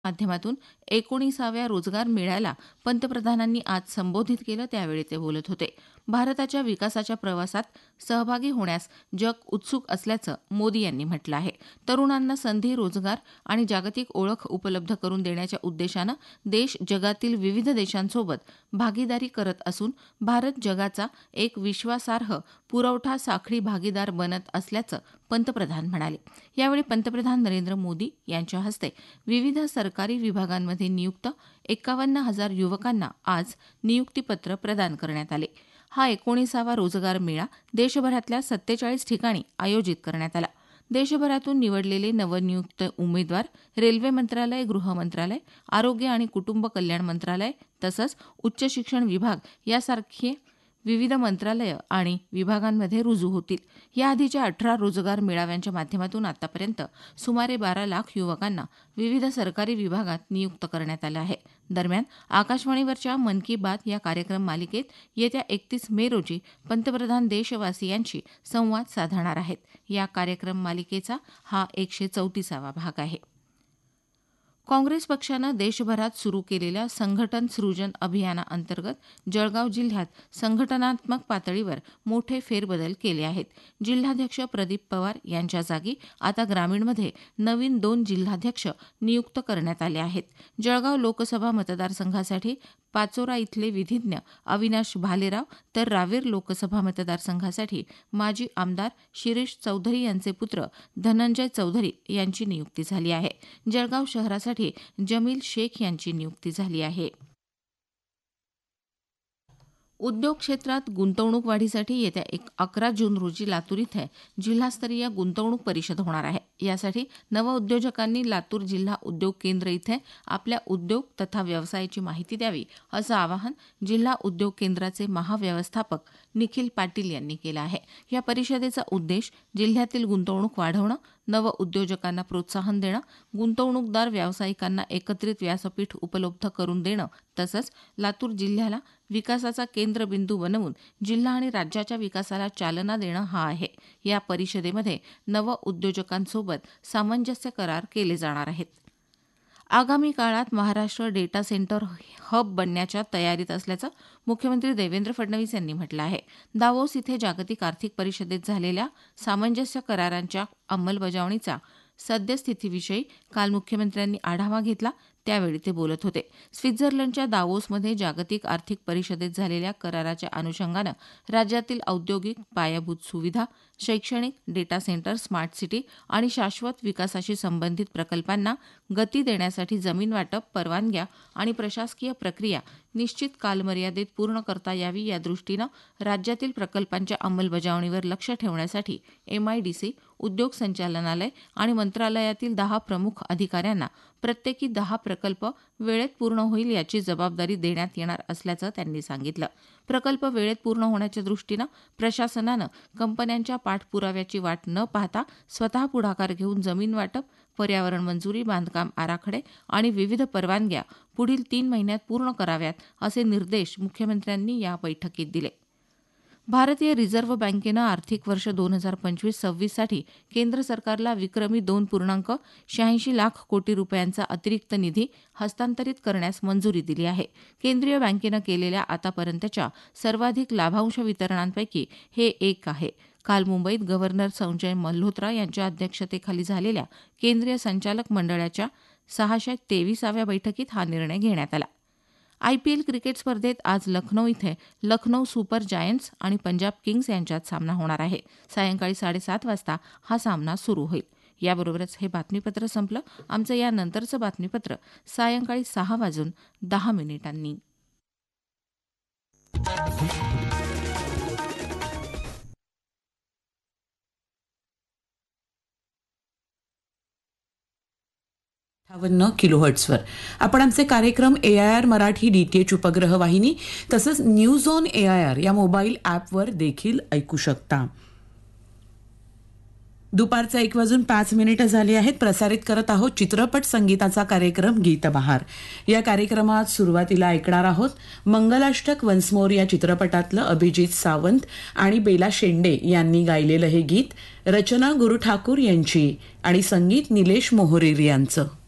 माध्यमातून 19व्या रोजगार मेळ्याला पंतप्रधानांनी आज संबोधित केलं त्यावेळी ते बोलत होते. भारताच्या विकासाच्या प्रवासात सहभागी होण्यास जग उत्सुक असल्याचं मोदी यांनी म्हटलं आहे. तरुणांना संधी, रोजगार आणि जागतिक ओळख उपलब्ध करून देण्याच्या उद्देशानं देश जगातील विविध देशांसोबत भागीदारी करत असून भारत जगाचा एक विश्वासार्ह पुरवठा साखळी भागीदार बनत असल्याचं पंतप्रधान म्हणाले. यावेळी पंतप्रधान नरेंद्र मोदी यांच्या हस्ते विविध सरकारी विभागांमध्ये नियुक्त 51,000 युवकांना आज नियुक्तीपत्र प्रदान करण्यात आले. हा 19वा रोजगार मेळा देशभरातल्या 47 ठिकाणी आयोजित करण्यात आला. देशभरातून निवडलेले नवनियुक्त उमेदवार रेल्वे मंत्रालय, गृह मंत्रालय, आरोग्य आणि कुटुंब कल्याण मंत्रालय तसंच उच्च शिक्षण विभाग यासारखे विविध मंत्रालय आणि विभागांमध्ये रुजू होतील. याआधीच्या 18 रोजगार मेळाव्यांच्या माध्यमातून आतापर्यंत सुमारे 12 लाख युवकांना विविध सरकारी विभागात नियुक्त करण्यात आलं आहे. दरम्यान आकाशवाणीवरच्या मन की बात या कार्यक्रम मालिकेत येत्या 31 मे रोजी पंतप्रधान देशवासियांशी संवाद साधणार आहेत. या कार्यक्रम मालिकेचा हा 134वा भाग आहे. काँग्रेस पक्षानं देशभरात सुरू केलेल्या संघटन सृजन अभियानाअंतर्गत जळगाव जिल्ह्यात संघटनात्मक पातळीवर मोठे फेरबदल केले आहेत. जिल्हाध्यक्ष प्रदीप पवार यांच्या जागी आता ग्रामीणमध्ये नवीन 2 जिल्हाध्यक्ष नियुक्त करण्यात आले आहेत. जळगाव लोकसभा मतदारसंघासाठी पाचोरा इथले विधिज्ञ अविनाश भालेराव तर रावेर लोकसभा मतदारसंघासाठी माजी आमदार शिरीष चौधरी यांचे पुत्र धनंजय चौधरी यांची नियुक्ती झाली आहे. जळगाव शहरासाठी जमील शेख यांची नियुक्ती झाली आहे. उद्योग क्षेत्रात गुंतवणूक वाढीसाठी येत्या 11 जून रोजी लातूर इथे जिल्हास्तरीय गुंतवणूक परिषद होणार आहे. यासाठी नवउद्योजकांनी लातूर जिल्हा उद्योग केंद्र इथे आपल्या उद्योग तथा व्यवसायाची माहिती द्यावी असं आवाहन जिल्हा उद्योग केंद्राचे महाव्यवस्थापक निखिल पाटील यांनी केलं आहे. या परिषदेचा उद्देश जिल्ह्यातील गुंतवणूक वाढवणं, नवउद्योजकांना प्रोत्साहन देणं, गुंतवणूकदार व्यावसायिकांना एकत्रित व्यासपीठ उपलब्ध करून देणं तसंच लातूर जिल्ह्याला विकासाचा केंद्रबिंदू बनवून जिल्हा आणि राज्याच्या विकासाला चालना देणं हा आहे. या परिषदेमध्ये नवउद्योजकांसोबत सामंजस्य करार केले जाणार आहेत. आगामी काळात महाराष्ट्र डेटा सेंटर हब बनण्याच्या तयारीत असल्याचं मुख्यमंत्री देवेंद्र फडणवीस यांनी म्हटलं आहे. दावोस इथे जागतिक आर्थिक परिषदेत झालेल्या सामंजस्य करारांच्या अंमलबजावणीचा सद्यस्थितीविषयी काल मुख्यमंत्र्यांनी आढावा घेतला त्यावेळी ते बोलत होते. स्वित्झर्लंडच्या दावोसमध्ये जागतिक आर्थिक परिषदेत झालेल्या कराराच्या अनुषंगानं राज्यातील औद्योगिक, पायाभूत सुविधा, शैक्षणिक, डेटा सेंटर, स्मार्ट सिटी आणि शाश्वत विकासाशी संबंधित प्रकल्पांना गती देण्यासाठी जमीन वाटप, परवानग्या आणि प्रशासकीय प्रक्रिया निश्चित कालमर्यादेत पूर्ण करता यावी यादृष्टीनं राज्यातील प्रकल्पांच्या अंमलबजावणीवर लक्ष ठेवण्यासाठी MIDC, उद्योग संचालनालय आणि मंत्रालयातील 10 प्रमुख अधिकाऱ्यांना प्रत्येकी 10 प्रकल्प वेळेत पूर्ण होईल याची जबाबदारी देण्यात येणार असल्याचं त्यांनी सांगितलं. प्रकल्प वेळेत पूर्ण होण्याच्या दृष्टीनं प्रशासनानं कंपन्यांच्या पाठपुराव्याची वाट न पाहता स्वतः पुढाकार घेऊन जमीन वाटप, पर्यावरण मंजुरी, बांधकाम आराखडे आणि विविध परवानग्या पुढील 3 महिन्यात पूर्ण कराव्यात असे निर्देश मुख्यमंत्र्यांनी या बैठकीत दिले. भारतीय रिझर्व्ह बँकेनं आर्थिक वर्ष 2025-26 साठी केंद्र सरकारला विक्रमी 2.86 लाख कोटी रुपयांचा अतिरिक्त निधी हस्तांतरित करण्यास मंजुरी दिली आहे. केंद्रीय बँकेनं केलेल्या आतापर्यंतच्या सर्वाधिक लाभांश वितरणांपैकी हे एक आहे. काल मुंबईत गव्हर्नर संजय मल्होत्रा यांच्या अध्यक्षतेखाली झालेल्या केंद्रीय संचालक मंडळाच्या 623व्या बैठकीत हा निर्णय घेण्यात आला. IPL क्रिकेट स्पर्धेत आज लखनौ इथे लखनौ सुपर जायंट्स आणि पंजाब किंग्स यांच्यात सामना होणार आहे. सायंकाळी 7:30 वाजता हा सामना सुरू होईल. याबरोबरच हे बातमीपत्र संपलं. आमचं यानंतरचं बातमीपत्र सायंकाळी 6:10 किलोहर्ट्झवर आपण आमचे कार्यक्रम AIR मराठी DTH उपग्रह वाहिनी तसंच न्यूज ऑन AIR या मोबाईल ॲपवर देखील ऐकू शकता. दुपारचा 1:05 झाले आहेत. प्रसारित करत आहोत चित्रपट संगीताचा कार्यक्रम गीतबहार. या कार्यक्रमात सुरुवातीला ऐकणार आहोत मंगलाष्टक वन्स मोर या चित्रपटातलं अभिजित सावंत आणि बेला शेंडे यांनी गायलेलं हे गीत. रचना गुरु ठाकूर यांची आणि संगीत निलेश मोहोरीर यांचं.